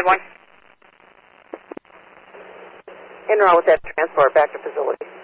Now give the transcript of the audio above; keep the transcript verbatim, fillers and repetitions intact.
Med one. En route with that transport back to facility.